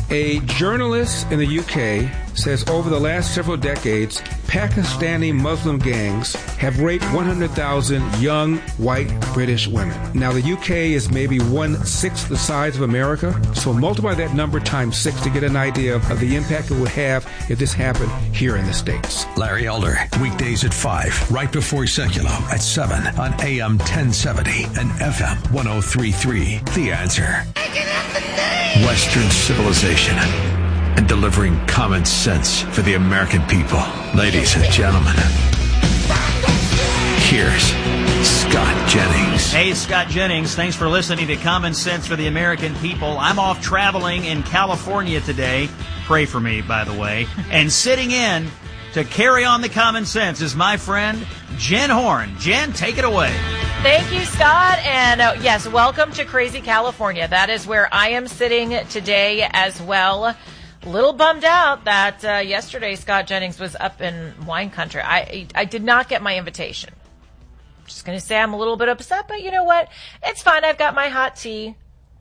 A journalist in the UK says over the last several decades, Pakistani Muslim gangs have raped 100,000 young white British women. Now, the UK is maybe 1/6 the size of America, so multiply that number times 6 to get an idea of the impact it would have if this happened here in the States. Larry Elder, weekdays at 5, right before Secular at 7 on AM 1070 and FM 103.3. The Answer. Western civilization and delivering common sense for the American people. Ladies and gentlemen, here's Scott Jennings. Hey, Scott Jennings. Thanks for listening to Common Sense for the American People. I'm off traveling in California today. Pray for me, by the way. And sitting in to carry on the common sense is my friend, Jen Horn. Jen, take it away. Thank you, Scott. And yes, welcome to Crazy California. That is where I am sitting today as well. A little bummed out that yesterday Scott Jennings was up in wine country. I did not get my invitation. Just going to say I'm a little bit upset, but you know what? It's fine. I've got my hot tea.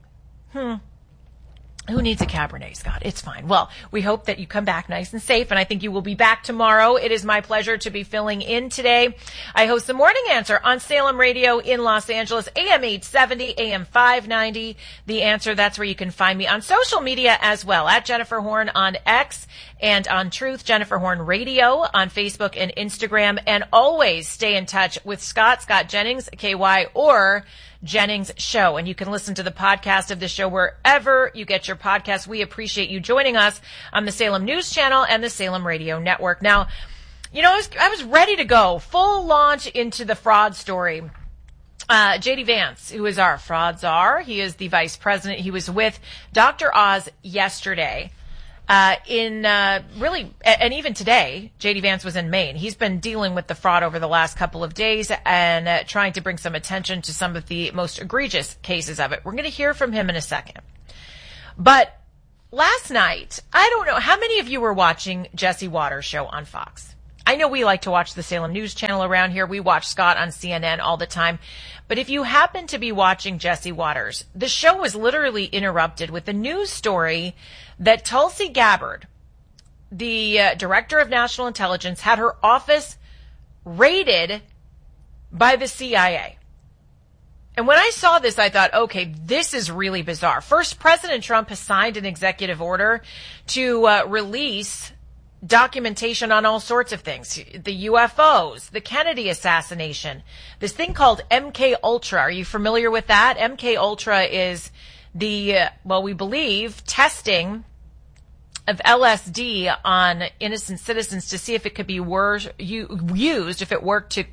Who needs a Cabernet, Scott? It's fine. Well, we hope that you come back nice and safe, and I think you will be back tomorrow. It is my pleasure to be filling in today. I host the Morning Answer on Salem Radio in Los Angeles, AM 870, AM 590. The Answer, that's where you can find me on social media as well, at Jennifer Horn on X and on Truth, Jennifer Horn Radio on Facebook and Instagram. And always stay in touch with Scott Jennings, KY, or Jennings Show. And you can listen to the podcast of the show wherever you get your podcasts. We appreciate you joining us on the Salem News Channel and the Salem Radio Network. Now, you know, I was ready to go full launch into the fraud story. J.D. Vance, who is our fraud czar, he is the vice president. He was with Dr. Oz yesterday. Really, and even today, J.D. Vance was in Maine. He's been dealing with the fraud over the last couple of days and trying to bring some attention to some of the most egregious cases of it. We're going to hear from him in a second. But last night, I don't know, how many of you were watching Jesse Watters' show on Fox? I know we like to watch the Salem News Channel around here. We watch Scott on CNN all the time. But if you happen to be watching Jesse Watters, the show was literally interrupted with a news story that Tulsi Gabbard, the director of national intelligence, had her office raided by the CIA. And when I saw this, I thought, okay, this is really bizarre. First, President Trump has signed an executive order to release documentation on all sorts of things. The UFOs, the Kennedy assassination, this thing called MK Ultra. Are you familiar with that? MK Ultra is the, we believe, testing of LSD on innocent citizens to see if it could be used, if it worked to,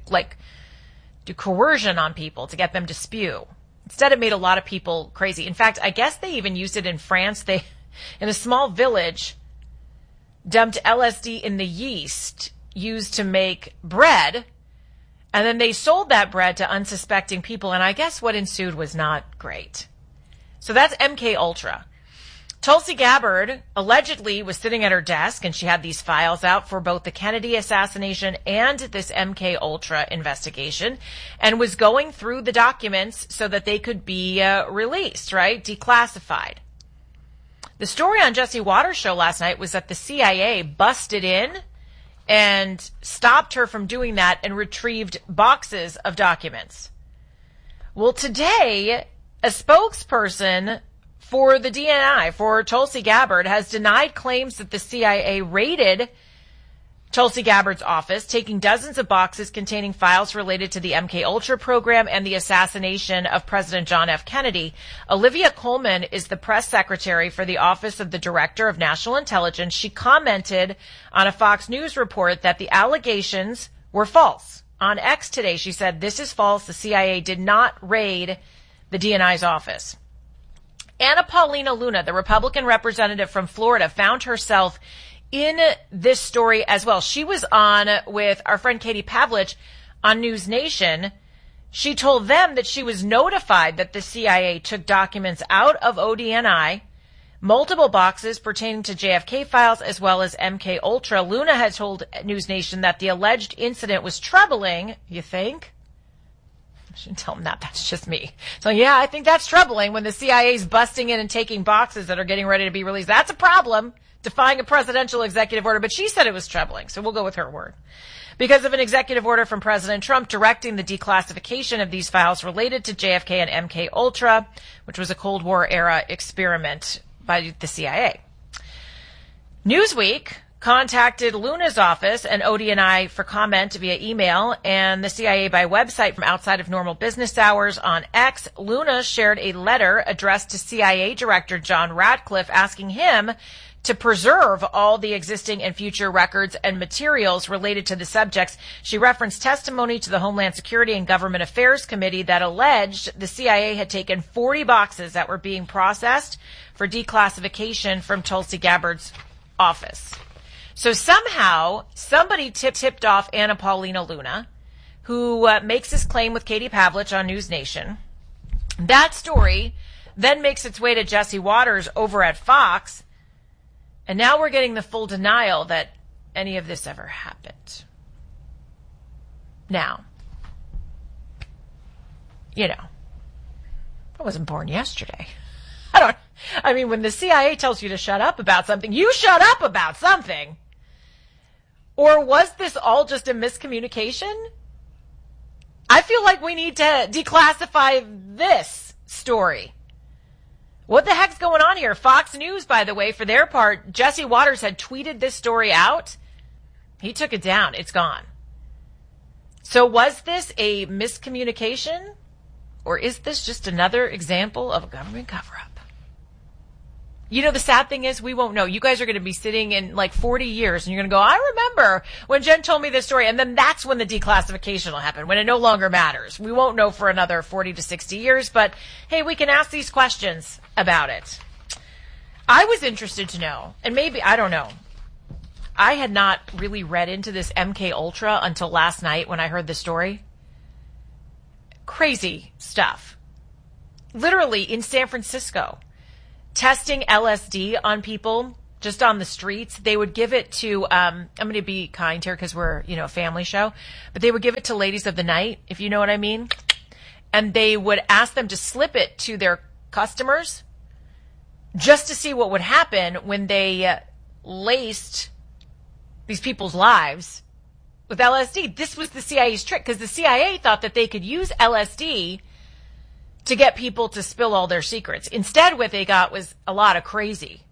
do coercion on people to get them to spew. Instead, it made a lot of people crazy. In fact, I guess they even used it in France. They, in a small village, dumped LSD in the yeast used to make bread, and then they sold that bread to unsuspecting people, and I guess what ensued was not great. So that's MK Ultra. Tulsi Gabbard allegedly was sitting at her desk, and she had these files out for both the Kennedy assassination and this MK Ultra investigation, and was going through the documents so that they could be released, right? Declassified. The story on Jesse Watters' show last night was that the CIA busted in and stopped her from doing that and retrieved boxes of documents. Well, today, a spokesperson for the DNI, for Tulsi Gabbard, has denied claims that the CIA raided Tulsi Gabbard's office, taking dozens of boxes containing files related to the MK Ultra program and the assassination of President John F. Kennedy. Olivia Coleman is the press secretary for the Office of the Director of National Intelligence. She commented on a Fox News report that the allegations were false. On X today, she said, "This is false. The CIA did not raid the DNI's office." Anna Paulina Luna, the Republican representative from Florida, found herself in this story as well. She was on with our friend Katie Pavlich on News Nation. She told them that she was notified that the CIA took documents out of ODNI, multiple boxes pertaining to JFK files as well as MK Ultra. Luna had told News Nation that the alleged incident was troubling, you think? I shouldn't tell him that. That's just me. So yeah, I think that's troubling when the CIA's busting in and taking boxes that are getting ready to be released. That's a problem, defying a presidential executive order. But she said it was troubling, so we'll go with her word. Because of an executive order from President Trump directing the declassification of these files related to JFK and MK Ultra, which was a Cold War era experiment by the CIA. Newsweek contacted Luna's office and ODNI for comment via email and the CIA by website from outside of normal business hours. On X, Luna shared a letter addressed to CIA Director John Ratcliffe asking him to preserve all the existing and future records and materials related to the subjects. She referenced testimony to the Homeland Security and Government Affairs Committee that alleged the CIA had taken 40 boxes that were being processed for declassification from Tulsi Gabbard's office. So somehow somebody tipped off Anna Paulina Luna, who makes this claim with Katie Pavlich on News Nation. That story then makes its way to Jesse Waters over at Fox. And now we're getting the full denial that any of this ever happened. Now, you know, I wasn't born yesterday. When the CIA tells you to shut up about something, you shut up about something. Or was this all just a miscommunication? I feel like we need to declassify this story. What the heck's going on here? Fox News, by the way, for their part, Jesse Waters had tweeted this story out. He took it down. It's gone. So was this a miscommunication? Or is this just another example of a government cover-up? You know, the sad thing is we won't know. You guys are going to be sitting in like 40 years and you're going to go, I remember when Jen told me this story. And then that's when the declassification will happen, when it no longer matters. We won't know for another 40 to 60 years, but hey, we can ask these questions about it. I was interested to know, and maybe, I don't know. I had not really read into this MK Ultra until last night when I heard the story. Crazy stuff. Literally in San Francisco. Testing LSD on people just on the streets. They would give it to, I'm going to be kind here because we're, a family show, but they would give it to ladies of the night, if you know what I mean. And they would ask them to slip it to their customers just to see what would happen when they laced these people's lives with LSD. This was the CIA's trick because the CIA thought that they could use LSD to get people to spill all their secrets. Instead, what they got was a lot of craziness.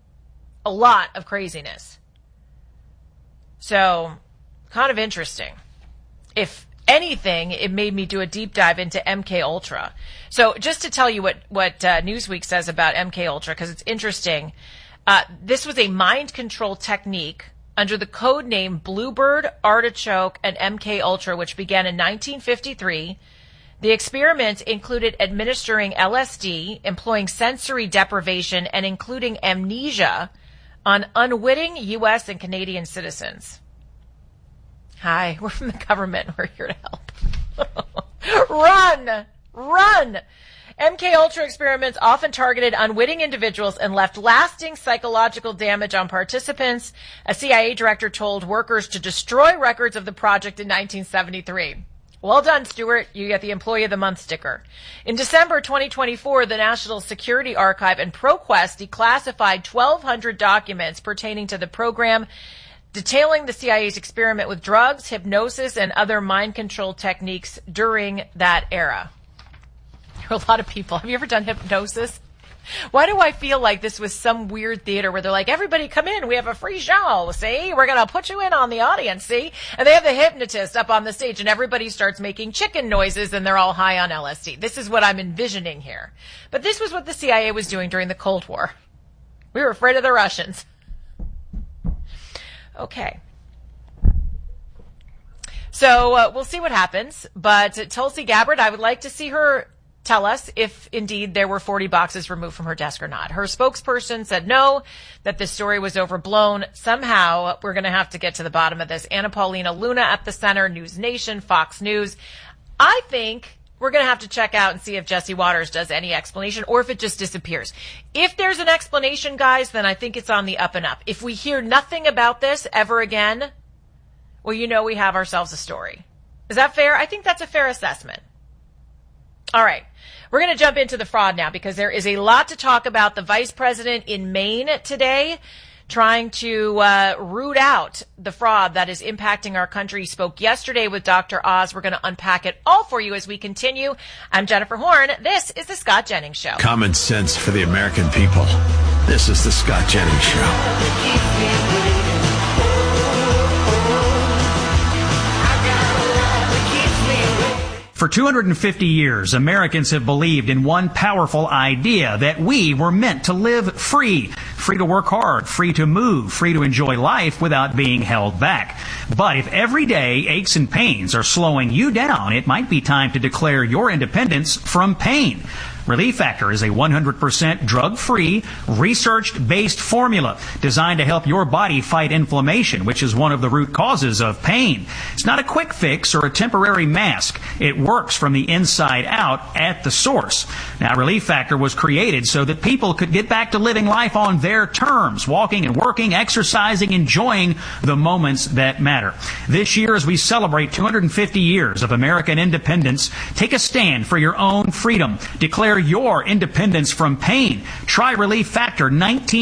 So, kind of interesting. If anything, it made me do a deep dive into MK Ultra. So, just to tell you what Newsweek says about MK Ultra, because it's interesting, this was a mind control technique under the code name Bluebird, Artichoke, and MK Ultra, which began in 1953. The experiment included administering LSD, employing sensory deprivation, and including amnesia on unwitting U.S. and Canadian citizens. Hi, we're from the government. We're here to help. Run! MK Ultra experiments often targeted unwitting individuals and left lasting psychological damage on participants. A CIA director told workers to destroy records of the project in 1973. Well done, Stuart. You get the Employee of the Month sticker. In December 2024, the National Security Archive and ProQuest declassified 1,200 documents pertaining to the program, detailing the CIA's experiment with drugs, hypnosis, and other mind control techniques during that era. There are a lot of people. Have you ever done hypnosis? Why do I feel like this was some weird theater where they're like, everybody come in, we have a free show, see? We're going to put you in on the audience, see? And they have the hypnotist up on the stage and everybody starts making chicken noises and they're all high on LSD. This is what I'm envisioning here. But this was what the CIA was doing during the Cold War. We were afraid of the Russians. Okay. So we'll see what happens. But Tulsi Gabbard, I would like to see her tell us if indeed there were 40 boxes removed from her desk or not. Her spokesperson said no, that this story was overblown. Somehow we're going to have to get to the bottom of this. Anna Paulina Luna at the center, News Nation, Fox News. I think we're going to have to check out and see if Jesse Waters does any explanation or if it just disappears. If there's an explanation, guys, then I think it's on the up and up. If we hear nothing about this ever again, well, we have ourselves a story. Is that fair? I think that's a fair assessment. All right. We're going to jump into the fraud now because there is a lot to talk about. The vice president in Maine today trying to root out the fraud that is impacting our country. He spoke yesterday with Dr. Oz. We're going to unpack it all for you as we continue. I'm Jennifer Horn. This is The Scott Jennings Show. Common sense for the American people. This is The Scott Jennings Show. For 250 years, Americans have believed in one powerful idea, that we were meant to live free. Free to work hard, free to move, free to enjoy life without being held back. But if everyday aches and pains are slowing you down, it might be time to declare your independence from pain. Relief Factor is a 100% drug-free, research-based formula designed to help your body fight inflammation, which is one of the root causes of pain. It's not a quick fix or a temporary mask. It works from the inside out at the source. Now, Relief Factor was created so that people could get back to living life on their terms, walking and working, exercising, enjoying the moments that matter. This year, as we celebrate 250 years of American independence, take a stand for your own freedom. Declare your independence from pain. Try Relief Factor,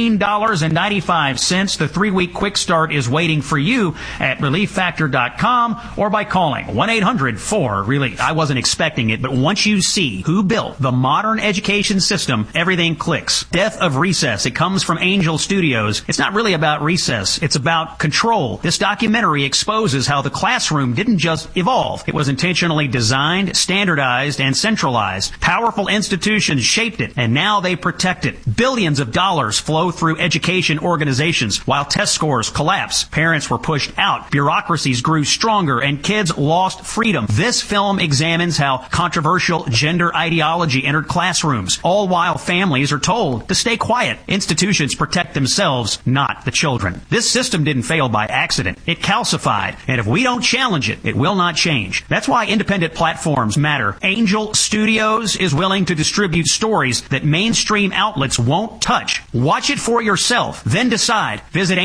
$19.95. The 3-week quick start is waiting for you at ReliefFactor.com or by calling 1-800-4RELIEF. I wasn't expecting it, but once you see who built the modern education system, everything clicks. Death of Recess. It comes from Angel Studios. It's not really about recess. It's about control. This documentary exposes how the classroom didn't just evolve. It was intentionally designed, standardized, and centralized. Powerful institutions shaped it, and now they protect it. Billions of dollars flow through education organizations while test scores collapse. Parents were pushed out. Bureaucracies grew stronger, and kids lost freedom. This film examines how controversial gender ideology entered classrooms, all while families are told to stay quiet. Institutions protect themselves, not the children. This system didn't fail by accident. It calcified, and if we don't challenge it, it will not change. That's why independent platforms matter. Angel Studios is willing to distribute stories that mainstream outlets won't touch. Watch it for yourself, then decide. Visit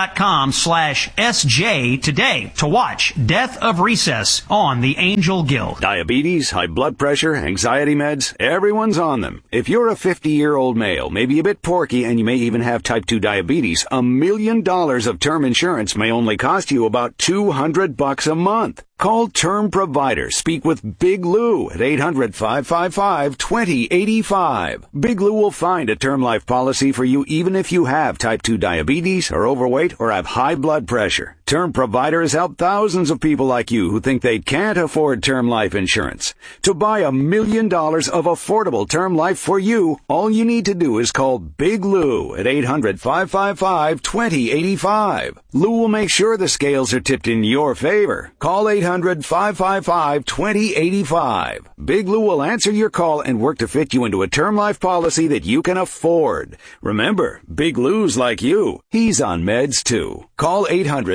angel.com/SJ today to watch Death of Recess on the Angel Guild. Diabetes, high blood pressure, anxiety meds, everyone's on them. If you're a 50-year-old male, maybe a bit porky, and you may even have type 2 diabetes, $1 million of term insurance may only cost you about $200 a month. Call Term Provider. Speak with Big Lou at 800-555-2085. Big Lou will find a term life policy for you even if you have type 2 diabetes, are overweight, or have high blood pressure. Term Provider has helped thousands of people like you who think they can't afford term life insurance. To buy $1 million of affordable term life for you, all you need to do is call Big Lou at 800-555-2085. Lou will make sure the scales are tipped in your favor. Call 800-555-2085. Big Lou will answer your call and work to fit you into a term life policy that you can afford. Remember, Big Lou's like you. He's on meds too. Call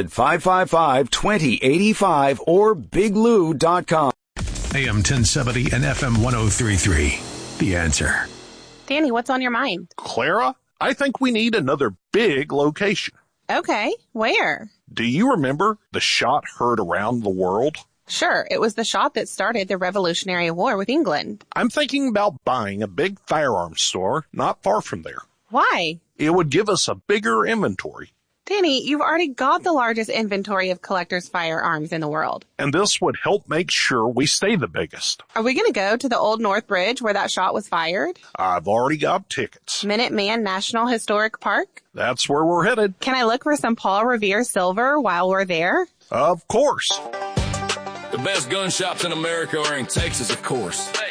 800-555-2085 or biglou.com. AM 1070 and FM 1033. The Answer. Danny, what's on your mind? Clara, I think we need another big location. Okay, where? Do you remember the shot heard around the world? Sure, it was the shot that started the Revolutionary War with England. I'm thinking about buying a big firearms store not far from there. Why? It would give us a bigger inventory. Danny, you've already got the largest inventory of collectors' firearms in the world. And this would help make sure we stay the biggest. Are we going to go to the Old North Bridge where that shot was fired? I've already got tickets. Minuteman National Historic Park? That's where we're headed. Can I look for some Paul Revere silver while we're there? Of course. The best gun shops in America are in Texas, of course.